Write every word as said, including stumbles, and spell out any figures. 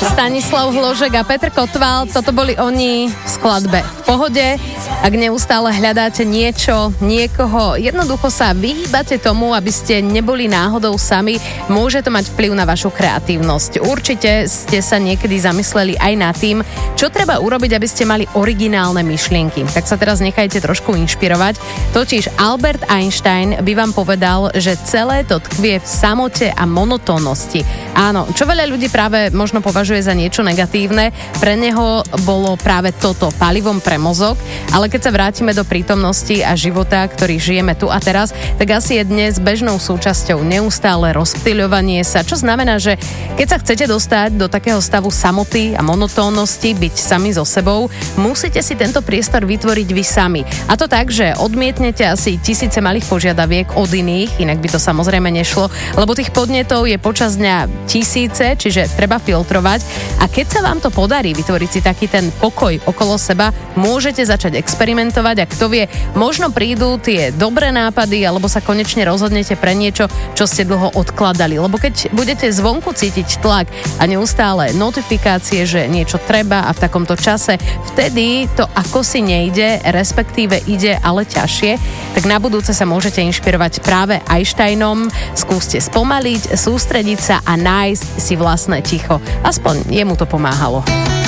Stanislav Hložek a Petr Kotval, toto boli oni v skladbe V pohode. Ak neustále hľadáte niečo, niekoho, jednoducho sa vyhýbate tomu, aby ste neboli náhodou sami, môže to mať vplyv na vašu kreatívnosť. Určite ste sa niekedy zamysleli aj nad tým, čo treba urobiť, aby ste mali originálne myšlienky. Tak sa teraz nechajte trošku inšpirovať. Totiž Albert Einstein by vám povedal, že celé to tkvie v samote a monotónnosti. Áno, čo veľa ľudí práve možno považuje za niečo negatívne, pre neho bolo práve toto palivom pre mozog, ale keď sa vrátime do prítomnosti a života, ktorý žijeme tu a teraz, tak asi je dnes bežnou súčasťou neustále rozptýľovanie sa, čo znamená, že keď sa chcete dostať do takého stavu samoty a monotónnosti, byť sami so sebou, musíte si tento priestor vytvoriť vy sami. A to tak, že odmietnete asi tisíce malých požiadaviek od iných, inak by to samozrejme nešlo, lebo tých podnetov je počas dňa tisíce, čiže treba filtrovať. A keď sa vám to podarí vytvoriť si taký ten pokoj okolo seba, môžete začať experimentovať a kto vie, možno prídu tie dobré nápady alebo sa konečne rozhodnete pre niečo, čo ste dlho odkladali. Lebo keď budete zvonku cítiť tlak a neustále notifikácie, že niečo treba a v takomto čase, vtedy to ako si nejde, respektíve ide, ale ťažšie, tak na budúce sa môžete inšpirovať práve Einsteinom. Skúste spomaliť, sústrediť sa a nájsť si vlastné ticho. Aspoň jemu to pomáhalo.